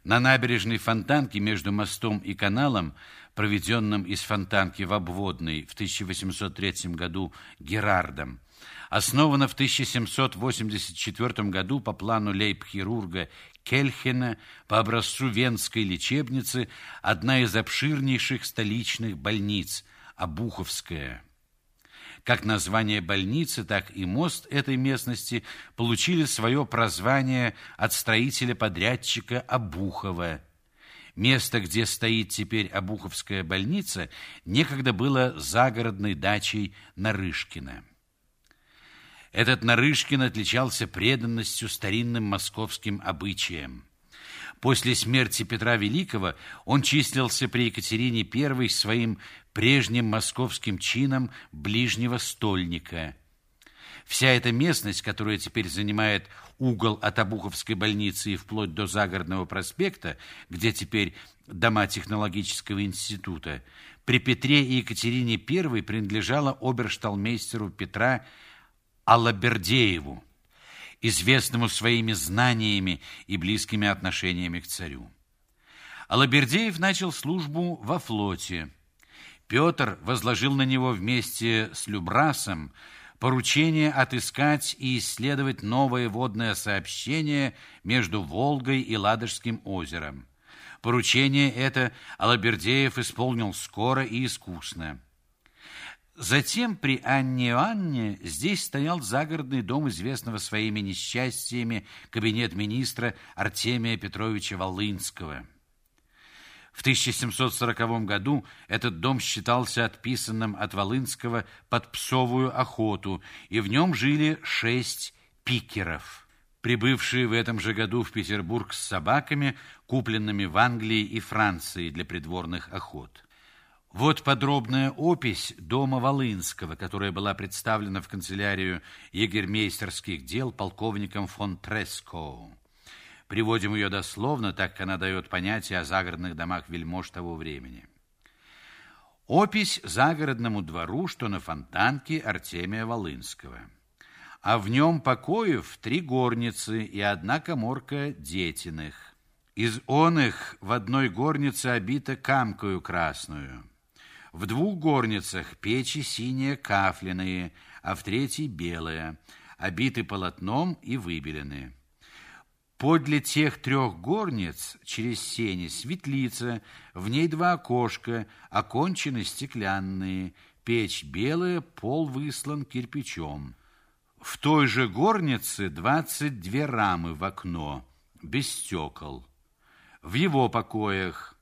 На набережной Фонтанки между мостом и каналом, проведенным из Фонтанки в обводный в 1803 году Герардом, основана в 1784 году по плану лейб-хирурга Кельхена по образцу Венской лечебницы одна из обширнейших столичных больниц – Обуховская. Как название больницы, так и мост этой местности получили свое прозвание от строителя-подрядчика Обухова. Место, где стоит теперь Обуховская больница, некогда было загородной дачей Нарышкина. Этот Нарышкин отличался преданностью старинным московским обычаям. После смерти Петра Великого он числился при Екатерине I своим прежним московским чином ближнего стольника. Вся эта местность, которая теперь занимает угол от Обуховской больницы и вплоть до Загородного проспекта, где теперь дома технологического института, при Петре и Екатерине I принадлежала обершталмейстеру Петра Алабердееву, известному своими знаниями и близкими отношениями к царю. Алабердеев начал службу во флоте. Петр возложил на него вместе с Любрасом поручение отыскать и исследовать новое водное сообщение между Волгой и Ладожским озером. Поручение это Алабердеев исполнил скоро и искусно. Затем при Анне Иоанне здесь стоял загородный дом известного своими несчастьями кабинет министра Артемия Петровича Волынского. В 1740 году этот дом считался отписанным от Волынского под псовую охоту, и в нем жили 6 пикеров, прибывшие в этом же году в Петербург с собаками, купленными в Англии и Франции для придворных охот. Вот подробная опись дома Волынского, которая была представлена в канцелярию егермейстерских дел полковником фон Трескоу. Приводим ее дословно, так как она дает понятие о загородных домах вельмож того времени. Опись загородному двору, что на Фонтанке Артемия Волынского. А в нем покоев 3 горницы и 1 каморка детиных. Из оных в одной горнице обита камкою красную. В 2 горницах печи синие кафляные, а в 3 белые, обиты полотном и выбелены. Подле тех 3 горниц через сени светлица, в ней 2 окошка, окончены стеклянные, печь белая, пол выслан кирпичом. В той же горнице 22 рамы в окно, без стекол. В его покоях: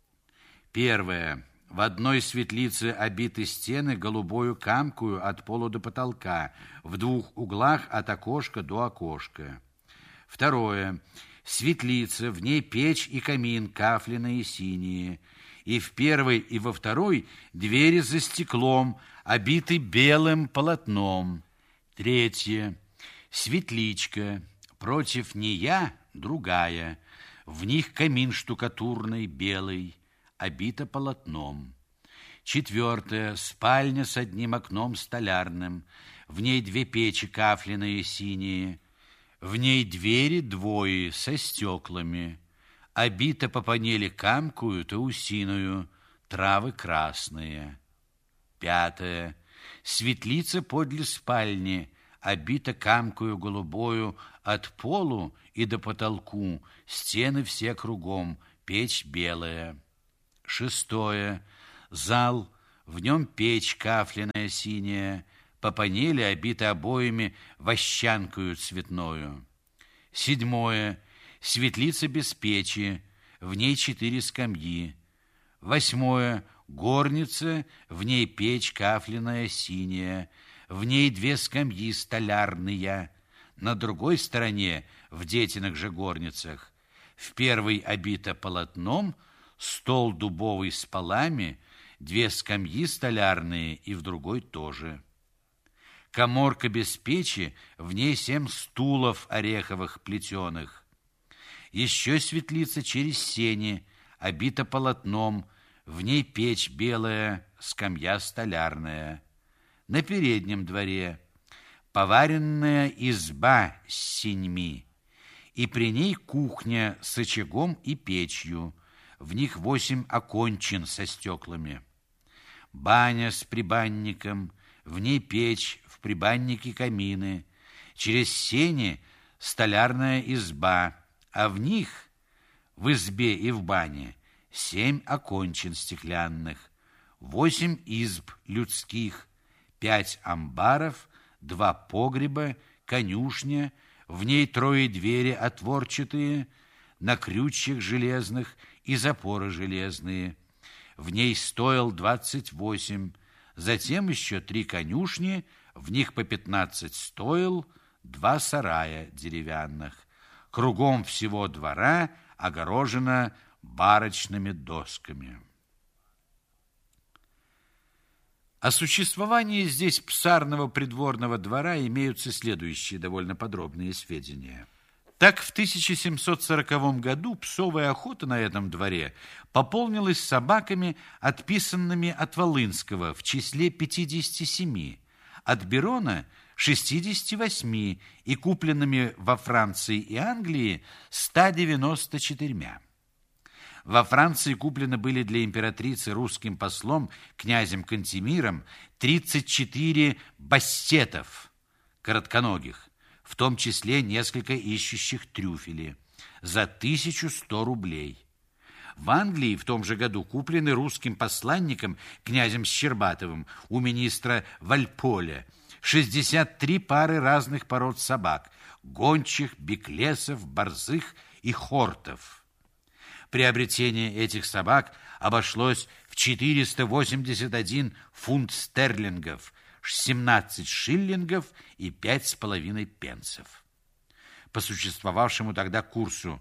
первое. В одной светлице обиты стены голубою камкою от пола до потолка, в 2 углах от окошка до окошка. Второе. Светлица, в ней печь и камин кафляные синие, и в первой и во второй двери за стеклом, обиты белым полотном. Третье. Светличка, против нея другая, в них камин штукатурный белый, обита полотном. Четвертое. Спальня с 1 окном столярным, в ней 2 печи кафляные синие, в ней двери 2 со стеклами, обита по панели камкую таусиную, травы красные. Пятое. Светлица подле спальни, обита камкую голубою от полу и до потолку, стены все кругом, печь белая. Шестое. Зал, в нем печь кафляная синяя, по панели обита обоями вощанкою цветною. Седьмое. Светлица без печи, в ней 4 скамьи. Восьмое. Горница, в ней печь кафляная синяя, в ней 2 скамьи столярные. На другой стороне, в детиных же горницах, в первой обита полотном, стол дубовый с полами, 2 скамьи столярные и в другой тоже. Каморка без печи, в ней 7 стулов ореховых плетеных. Еще светлица через сени, обита полотном, в ней печь белая, скамья столярная. На переднем дворе поваренная изба с сеньми, и при ней кухня с очагом и печью. В них 8 окончин со стеклами. Баня с прибанником, в ней печь, в прибаннике камины, через сени столярная изба, а в них, в избе и в бане, 7 окончин стеклянных, 8 изб людских, 5 амбаров, 2 погреба, конюшня, в ней 3 двери отворчатые, на крючьях железных и запоры железные. В ней стоил 28, затем еще 3 конюшни, в них по 15 стоил, 2 сарая деревянных. Кругом всего двора огорожено барочными досками. О существовании здесь псарного придворного двора имеются следующие довольно подробные сведения. Так, в 1740 году псовая охота на этом дворе пополнилась собаками, отписанными от Волынского в числе 57, от Берона – 68 и купленными во Франции и Англии 194. Во Франции куплены были для императрицы русским послом князем Кантемиром 34 бастетов коротконогих, в том числе несколько ищущих трюфели, за 1100 рублей. В Англии в том же году куплены русским посланником князем Щербатовым у министра Вальполя 63 пары разных пород собак, гончих, беклесов, борзых и хортов. Приобретение этих собак обошлось в 481 фунт стерлингов, 17 шиллингов и 5,5 пенсов. По существовавшему тогда курсу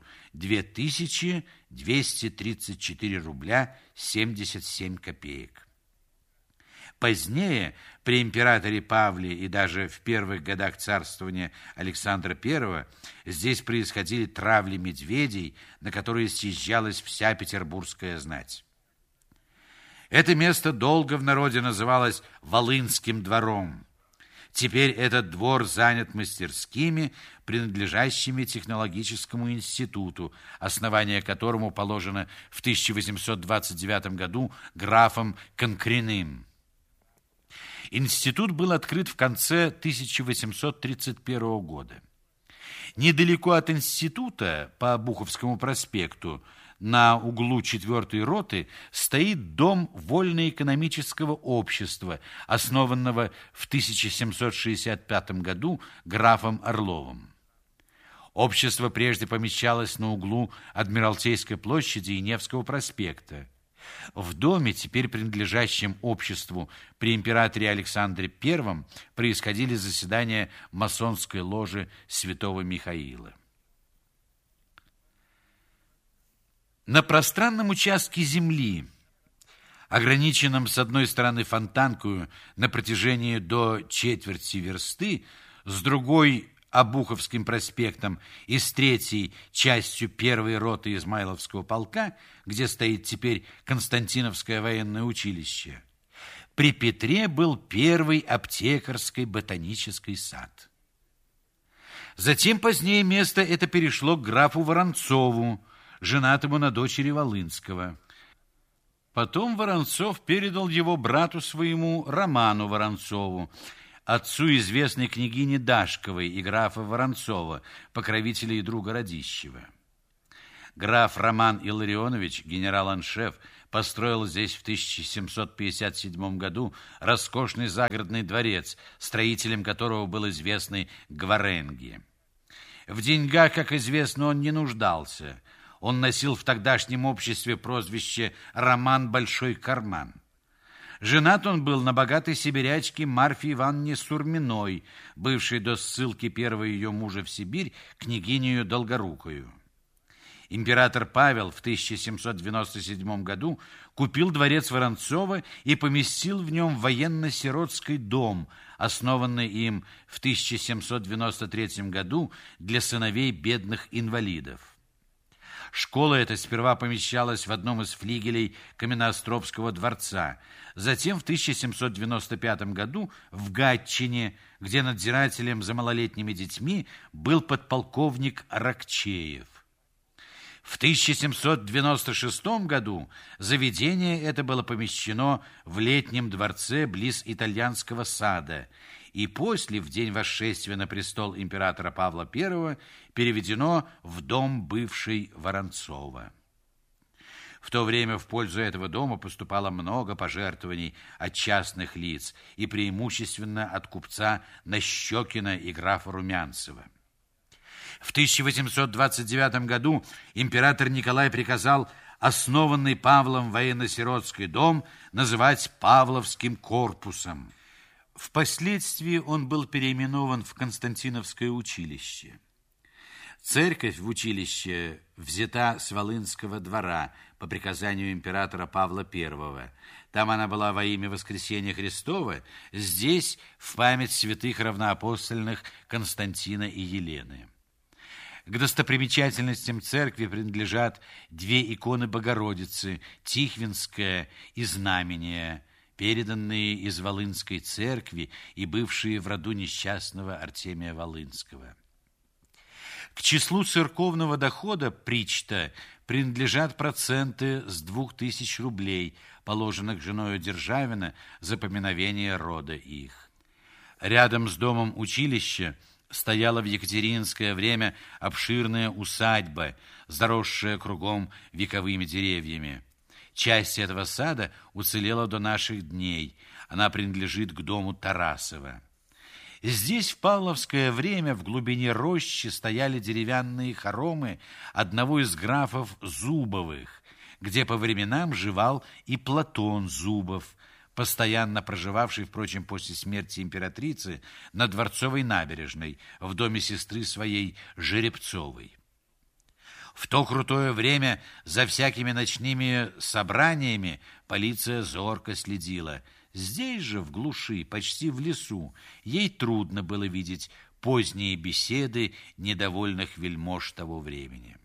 2234 рубля 77 копеек. Позднее, при императоре Павле и даже в первых годах царствования Александра I, здесь происходили травли медведей, на которые съезжалась вся петербургская знать. Это место долго в народе называлось Волынским двором. Теперь этот двор занят мастерскими, принадлежащими технологическому институту, основание которому положено в 1829 году графом Конкриным. Институт был открыт в конце 1831 года. Недалеко от института, по Обуховскому проспекту, на углу 4-й роты, стоит дом Вольно-экономического общества, основанного в 1765 году графом Орловым. Общество прежде помещалось на углу Адмиралтейской площади и Невского проспекта. В доме, теперь принадлежащем обществу при императоре Александре I, происходили заседания масонской ложи Святого Михаила. На пространном участке земли, ограниченном с одной стороны Фонтанкою на протяжении до четверти версты, с другой Обуховским проспектом и с третьей частью 1-й роты Измайловского полка, где стоит теперь Константиновское военное училище, при Петре был первый аптекарский ботанический сад. Затем позднее место это перешло к графу Воронцову, женатому на дочери Волынского. Потом Воронцов передал его брату своему Роману Воронцову, отцу известной княгини Дашковой и графа Воронцова, покровителя и друга Радищева. Граф Роман Илларионович, генерал-аншеф, построил здесь в 1757 году роскошный загородный дворец, строителем которого был известный Гваренги. В деньгах, как известно, он не нуждался. Он носил в тогдашнем обществе прозвище «Роман Большой Карман». Женат он был на богатой сибирячке Марфе Ивановне Сурминой, бывшей до ссылки первого ее мужа в Сибирь, княгинею Долгорукою. Император Павел в 1797 году купил дворец Воронцова и поместил в нем военно-сиротский дом, основанный им в 1793 году для сыновей бедных инвалидов. Школа эта сперва помещалась в одном из флигелей Каменноостровского дворца, затем в 1795 году в Гатчине, где надзирателем за малолетними детьми был подполковник Ракчеев. В 1796 году заведение это было помещено в летнем дворце близ Итальянского сада и после, в день восшествия на престол императора Павла I, переведено в дом бывший Воронцова. В то время в пользу этого дома поступало много пожертвований от частных лиц и преимущественно от купца Нащекина и графа Румянцева. В 1829 году император Николай приказал основанный Павлом военно-сиротский дом называть Павловским корпусом. Впоследствии он был переименован в Константиновское училище. Церковь в училище взята с Волынского двора по приказанию императора Павла I. Там она была во имя Воскресения Христова, здесь в память святых равноапостольных Константина и Елены. К достопримечательностям церкви принадлежат две иконы Богородицы, Тихвинская и Знамение, переданные из Волынской церкви и бывшие в роду несчастного Артемия Волынского. К числу церковного дохода причта принадлежат проценты с 2000 рублей, положенных женою Державина за поминовение рода их. Рядом с домом училища стояла в екатерининское время обширная усадьба, заросшая кругом вековыми деревьями. Часть этого сада уцелела до наших дней. Она принадлежит к дому Тарасова. Здесь в павловское время в глубине рощи стояли деревянные хоромы одного из графов Зубовых, где по временам живал и Платон Зубов, постоянно проживавший, впрочем, после смерти императрицы на Дворцовой набережной в доме сестры своей Жеребцовой. В то крутое время за всякими ночными собраниями полиция зорко следила. Здесь же, в глуши, почти в лесу, ей трудно было видеть поздние беседы недовольных вельмож того времени.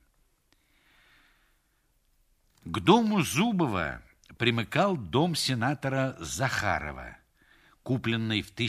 К дому Зубова примыкал дом сенатора Захарова, купленный в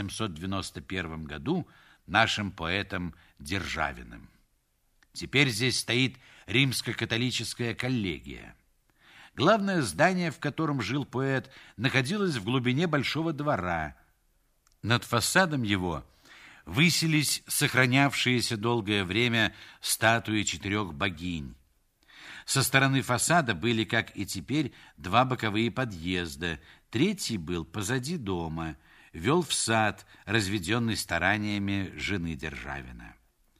1791 году нашим поэтом Державиным. Теперь здесь стоит римско-католическая коллегия. Главное здание, в котором жил поэт, находилось в глубине большого двора. Над фасадом его высились сохранявшиеся долгое время статуи 4 богинь. Со стороны фасада были, как и теперь, 2 боковые подъезда. Третий был позади дома, вел в сад, разведенный стараниями жены Державина.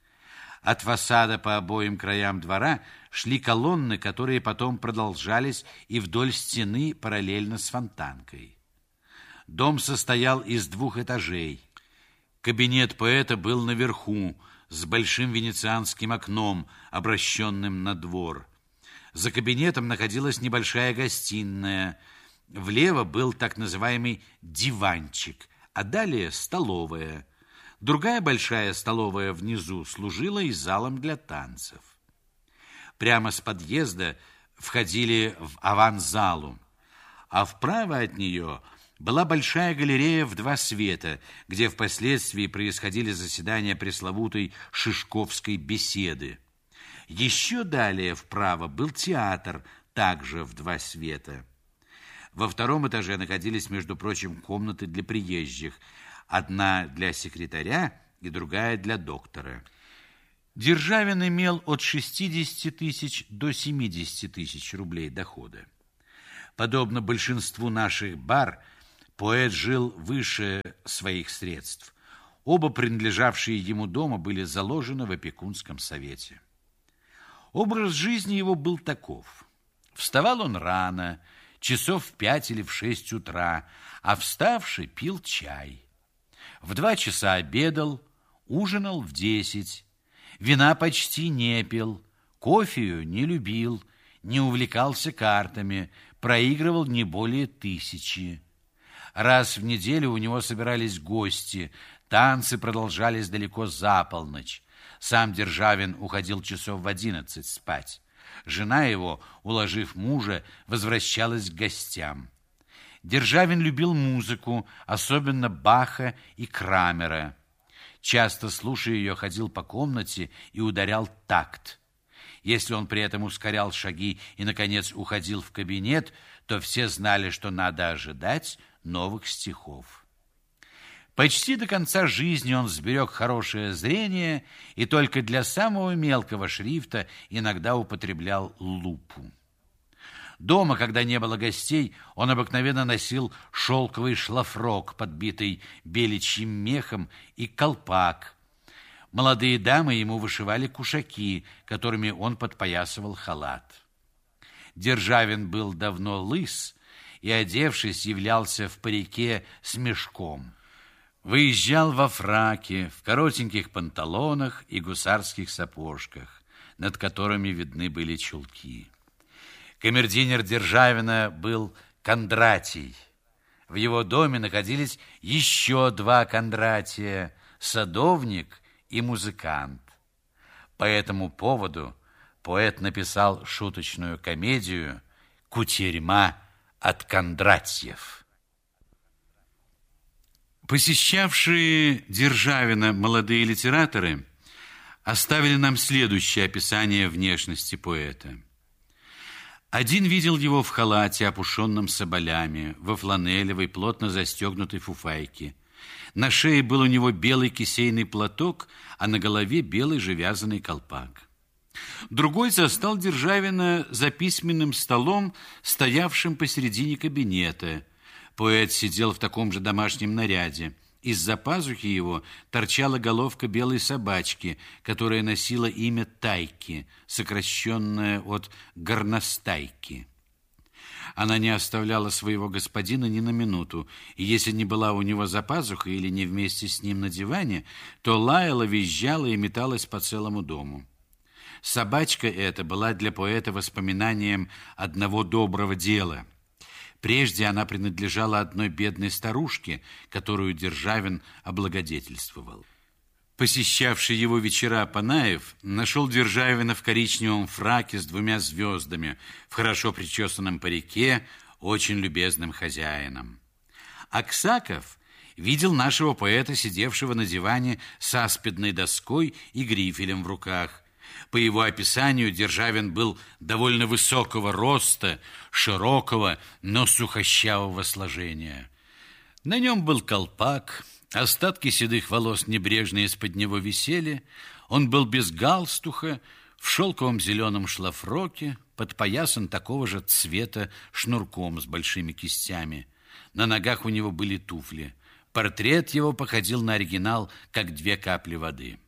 От фасада по обоим краям двора шли колонны, которые потом продолжались и вдоль стены параллельно с фонтанкой. Дом состоял из 2 этажей. Кабинет поэта был наверху, с большим венецианским окном, обращенным на двор. За кабинетом находилась небольшая гостиная. Влево был так называемый диванчик, а далее столовая. Другая большая столовая внизу служила и залом для танцев. Прямо с подъезда входили в аванзалу, а вправо от нее была большая галерея в 2 света, где впоследствии происходили заседания пресловутой Шишковской беседы. Еще далее вправо был театр, также в 2 света. Во 2 этаже находились, между прочим, комнаты для приезжих, одна для секретаря и другая для доктора. Державин имел от 60 тысяч до 70 тысяч рублей дохода. Подобно большинству наших бар, поэт жил выше своих средств. Оба принадлежавшие ему дома были заложены в опекунском совете. Образ жизни его был таков. Вставал он рано, часов в 5 или в 6 утра, а вставший пил чай. В 2 часа обедал, ужинал в 10. Вина почти не пил, кофею не любил, не увлекался картами, проигрывал не более 1000. Раз в неделю у него собирались гости, танцы продолжались далеко за полночь. Сам Державин уходил часов в 11 спать. Жена его, уложив мужа, возвращалась к гостям. Державин любил музыку, особенно Баха и Крамера. Часто, слушая ее, ходил по комнате и ударял такт. Если он при этом ускорял шаги и, наконец, уходил в кабинет, то все знали, что надо ожидать новых стихов. Почти до конца жизни он сберег хорошее зрение и только для самого мелкого шрифта иногда употреблял лупу. Дома, когда не было гостей, он обыкновенно носил шелковый шлафрок, подбитый беличьим мехом, и колпак. Молодые дамы ему вышивали кушаки, которыми он подпоясывал халат. Державин был давно лыс и, одевшись, являлся в парике с мешком. Выезжал во фраке, в коротеньких панталонах и гусарских сапожках, над которыми видны были чулки. Камердинер Державина был Кондратий. В его доме находились еще два Кондратия – садовник и музыкант. По этому поводу поэт написал шуточную комедию «Кутерьма от Кондратьев». Посещавшие Державина молодые литераторы оставили нам следующее описание внешности поэта. Один видел его в халате, опушенном соболями, во фланелевой, плотно застегнутой фуфайке. На шее был у него белый кисейный платок, а на голове белый же вязаный колпак. Другой застал Державина за письменным столом, стоявшим посередине кабинета. Поэт сидел в таком же домашнем наряде. Из-за пазухи его торчала головка белой собачки, которая носила имя Тайки, сокращенное от горностайки. Она не оставляла своего господина ни на минуту, и если не была у него за пазухой или не вместе с ним на диване, то лаяла, визжала и металась по целому дому. Собачка эта была для поэта воспоминанием одного доброго дела. Прежде она принадлежала одной бедной старушке, которую Державин облагодетельствовал. Посещавший его вечера Панаев нашел Державина в коричневом фраке с 2 звездами, в хорошо причесанном парике, очень любезным хозяином. Аксаков видел нашего поэта, сидевшего на диване с аспидной доской и грифелем в руках. По его описанию, Державин был довольно высокого роста, широкого, но сухощавого сложения. На нем был колпак, остатки седых волос небрежно из-под него висели, он был без галстуха, в шелковом зеленом шлафроке, подпоясан такого же цвета шнурком с большими кистями. На ногах у него были туфли. Портрет его походил на оригинал, как 2 капли воды.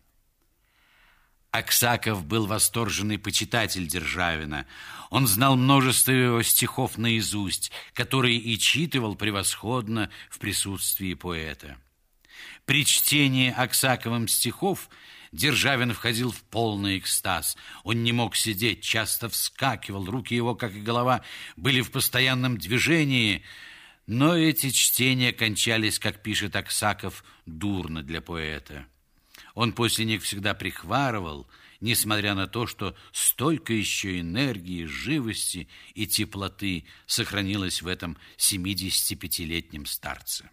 Аксаков был восторженный почитатель Державина. Он знал множество его стихов наизусть, которые и читывал превосходно в присутствии поэта. При чтении Аксаковым стихов Державин входил в полный экстаз. Он не мог сидеть, часто вскакивал, руки его, как и голова, были в постоянном движении, но эти чтения кончались, как пишет Аксаков, дурно для поэта. Он после них всегда прихварывал, несмотря на то, что столько еще энергии, живости и теплоты сохранилось в этом 75-летнем старце.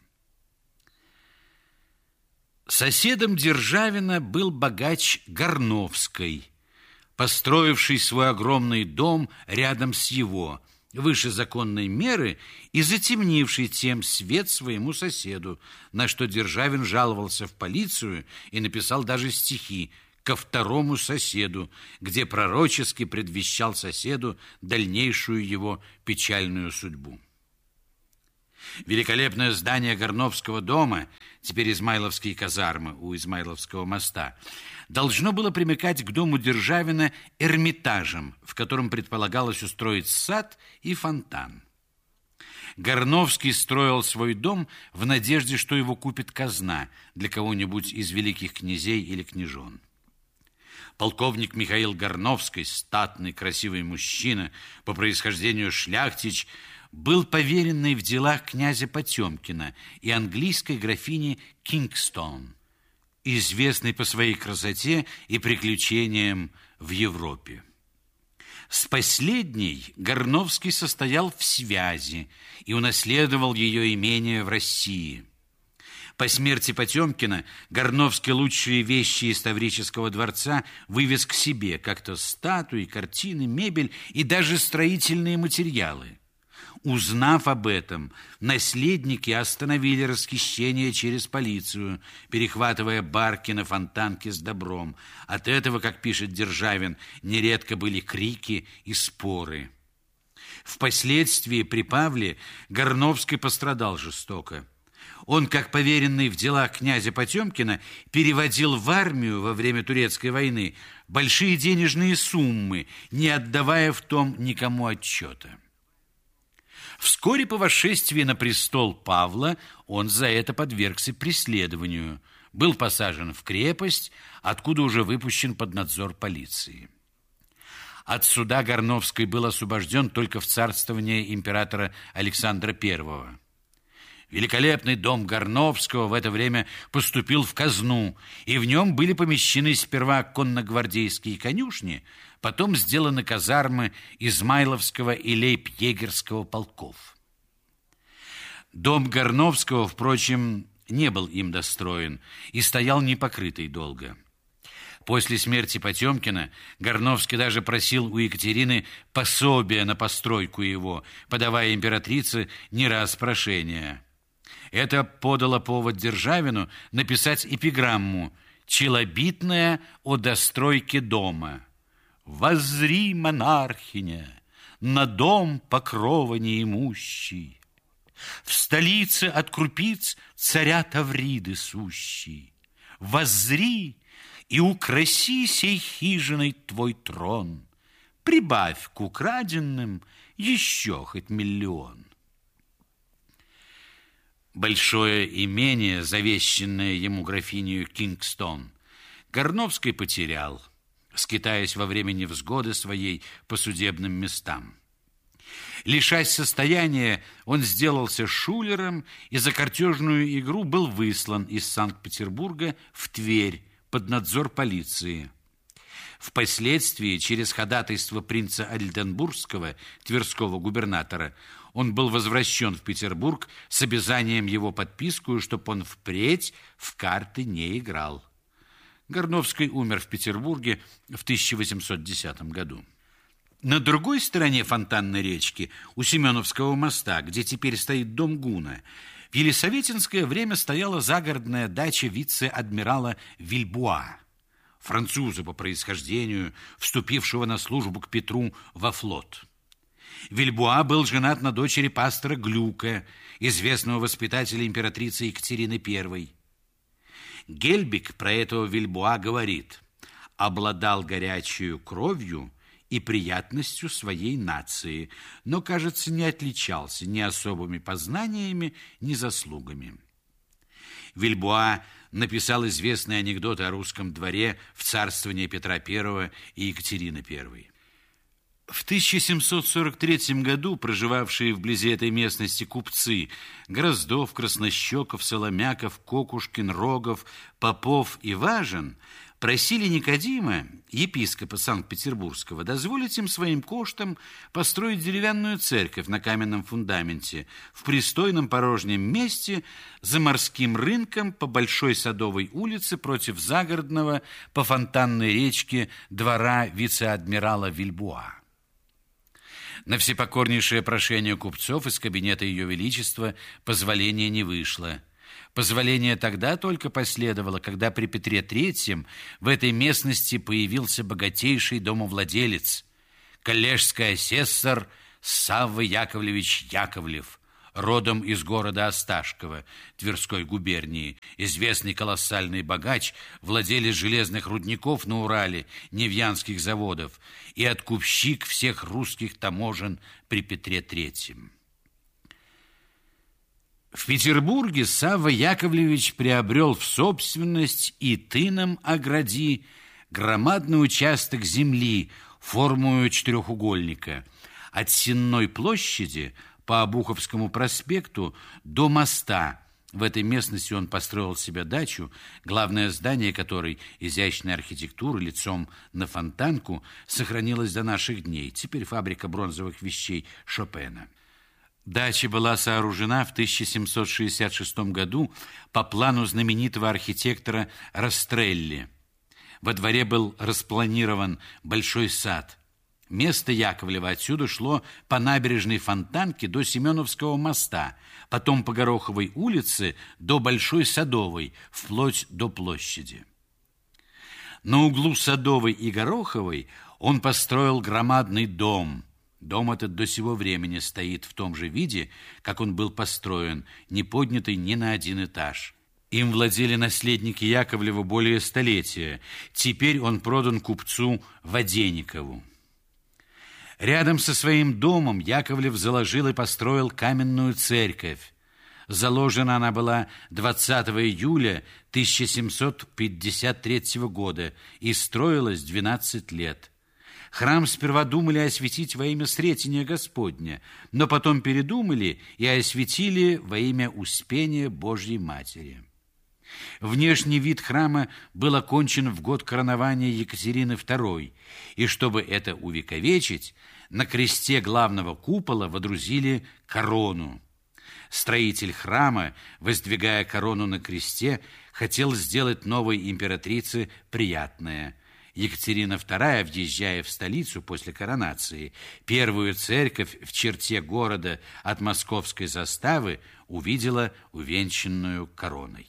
Соседом Державина был богач Горновской, построивший свой огромный дом рядом с его, выше законной меры, и затемнивший тем свет своему соседу, на что Державин жаловался в полицию и написал даже стихи ко второму соседу, где пророчески предвещал соседу дальнейшую его печальную судьбу. Великолепное здание Горновского дома, теперь Измайловские казармы у Измайловского моста, должно было примыкать к дому Державина Эрмитажем, в котором предполагалось устроить сад и фонтан. Горновский строил свой дом в надежде, что его купит казна для кого-нибудь из великих князей или княжон. Полковник Михаил Горновский, статный, красивый мужчина, по происхождению шляхтич, был поверенный в делах князя Потемкина и английской графини Кингстон, известный по своей красоте и приключениям в Европе. С последней Горновский состоял в связи и унаследовал ее имение в России. По смерти Потемкина Горновский лучшие вещи из Таврического дворца вывез к себе, как-то статуи, картины, мебель и даже строительные материалы. Узнав об этом, наследники остановили расхищение через полицию, перехватывая барки на Фонтанке с добром. От этого, как пишет Державин, нередко были крики и споры. Впоследствии при Павле Горновский пострадал жестоко. Он, как поверенный в делах князя Потемкина, переводил в армию во время Турецкой войны большие денежные суммы, не отдавая в том никому отчета. Вскоре по восшествии на престол Павла он за это подвергся преследованию, был посажен в крепость, откуда уже выпущен под надзор полиции. От суда Горновский был освобожден только в царствование императора Александра I. Великолепный дом Горновского в это время поступил в казну, и в нем были помещены сперва конногвардейские конюшни, потом сделаны казармы Измайловского и Лейб-Егерского полков. Дом Горновского, впрочем, не был им достроен и стоял непокрытый долго. После смерти Потемкина Горновский даже просил у Екатерины пособия на постройку его, подавая императрице не раз прошения. Это подало повод Державину написать эпиграмму «Челобитная о достройке дома». «Воззри, монархиня, на дом покрова неимущий, в столице от крупиц царя Тавриды сущий. Воззри и украси сей хижиной твой трон, прибавь к украденным еще хоть миллион». Большое имение, завещанное ему графинею Кингстон, Горновский потерял, скитаясь во время невзгоды своей по судебным местам. Лишась состояния, он сделался шулером и за картежную игру был выслан из Санкт-Петербурга в Тверь под надзор полиции. Впоследствии, через ходатайство принца Ольденбургского, тверского губернатора, он был возвращен в Петербург с обязанием его подписку, чтоб он впредь в карты не играл. Горновский умер в Петербурге в 1810 году. На другой стороне Фонтанной речки, у Семеновского моста, где теперь стоит дом Гуна, в елисаветинское время стояла загородная дача вице-адмирала Вильбуа, француза по происхождению, вступившего на службу к Петру во флот. Вильбуа был женат на дочери пастора Глюка, известного воспитателя императрицы Екатерины I. Гельбик про этого Вильбуа говорит: обладал горячей кровью и приятностью своей нации, но, кажется, не отличался ни особыми познаниями, ни заслугами. Вильбуа написал известные анекдоты о русском дворе в царствовании Петра I и Екатерины I. В 1743 году проживавшие вблизи этой местности купцы Гроздов, Краснощеков, Соломяков, Кокушкин, Рогов, Попов и Важин просили Никодима, епископа Санкт-Петербургского, дозволить им своим коштом построить деревянную церковь на каменном фундаменте в пристойном порожнем месте за морским рынком по Большой Садовой улице против загородного по Фонтанной речке двора вице-адмирала Вильбуа. На всепокорнейшее прошение купцов из кабинета Ее Величества позволения не вышло. Позволение тогда только последовало, когда при Петре III в этой местности появился богатейший домовладелец, коллежский асессор Савва Яковлевич Яковлев, родом из города Осташково, Тверской губернии, известный колоссальный богач, владелец железных рудников на Урале, Невьянских заводов и откупщик всех русских таможен при Петре III. В Петербурге Савва Яковлевич приобрел в собственность и тыном огради громадный участок земли формою четырехугольника от Сенной площади по Обуховскому проспекту до моста В этой местности он построил себе дачу, главное здание которой, изящной архитектуры, лицом на Фонтанку, сохранилось до наших дней. Теперь фабрика бронзовых вещей Шопена. Дача была сооружена в 1766 году по плану знаменитого архитектора Растрелли. Во дворе был распланирован большой сад. Место Яковлева отсюда шло по набережной Фонтанки до Семеновского моста, потом по Гороховой улице до Большой Садовой, вплоть до площади. На углу Садовой и Гороховой он построил громадный дом. Дом этот до сего времени стоит в том же виде, как он был построен, не поднятый ни на один этаж. Им владели наследники Яковлева более столетия. Теперь он продан купцу Воденикову. Рядом со своим домом Яковлев заложил и построил каменную церковь. Заложена она была 20 июля 1753 года и строилась 12 лет. Храм сперва думали осветить во имя Сретения Господня, но потом передумали и осветили во имя Успения Божьей Матери. Внешний вид храма был окончен в год коронования Екатерины II, и чтобы это увековечить, на кресте главного купола водрузили корону. Строитель храма, воздвигая корону на кресте, хотел сделать новой императрице приятное. Екатерина II, въезжая в столицу после коронации, первую церковь в черте города от московской заставы увидела увенчанную короной.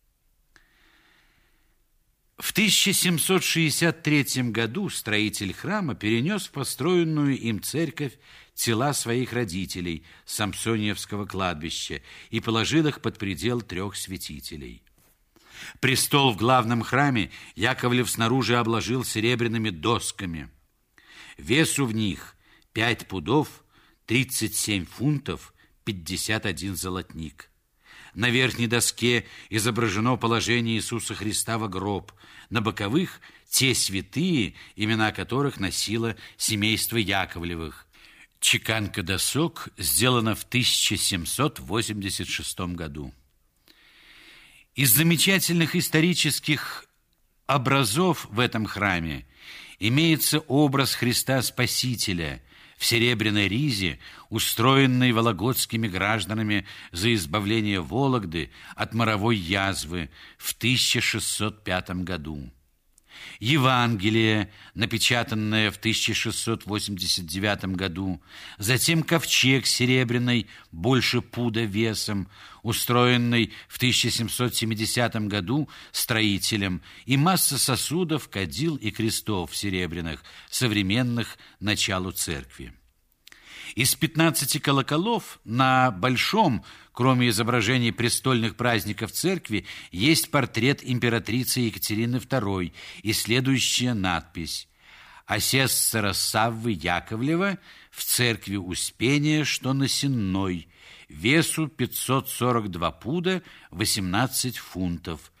В 1763 году строитель храма перенес в построенную им церковь тела своих родителей с Самсоньевского кладбища и положил их под придел 3 святителей. Престол в главном храме Яковлев снаружи обложил серебряными досками. Весу в них 5 пудов, 37 фунтов, 51 золотник. На верхней доске изображено положение Иисуса Христа во гроб, на боковых те святые, имена которых носило семейство Яковлевых. Чеканка досок сделана в 1786 году. Из замечательных исторических образов в этом храме имеется образ Христа Спасителя в серебряной ризе, устроенной вологодскими гражданами за избавление Вологды от моровой язвы в 1605 году. Евангелие, напечатанное в 1689 году, затем ковчег серебряный, больше пуда весом, устроенный в 1770 году строителем, и масса сосудов, кадил и крестов серебряных, современных началу церкви. Из 15 колоколов на большом, кроме изображений престольных праздников церкви, есть портрет императрицы Екатерины II и следующая надпись: «Асессора Саввы Яковлева в церкви Успения, что на Сенной, весу 542 пуда 18 фунтов,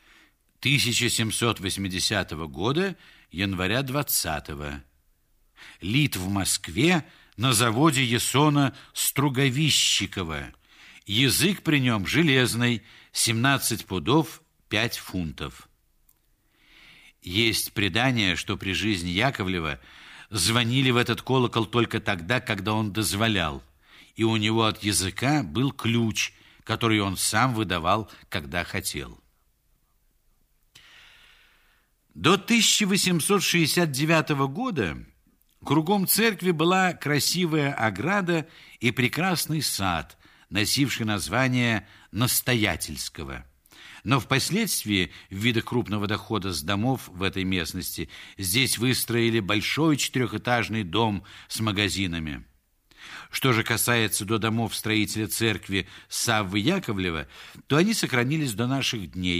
1780 года, января 20-го. Лит в Москве на заводе Ясона Струговищикова. Язык при нем железный, 17 пудов 5 фунтов». Есть предание, что при жизни Яковлева звонили в этот колокол только тогда, когда он дозволял, и у него от языка был ключ, который он сам выдавал, когда хотел. До 1869 года кругом церкви была красивая ограда и прекрасный сад, носивший название Настоятельского. Но впоследствии, ввиду крупного дохода с домов в этой местности, здесь выстроили большой 4-этажный дом с магазинами. Что же касается до домов строителя церкви Саввы Яковлева, то они сохранились до наших дней.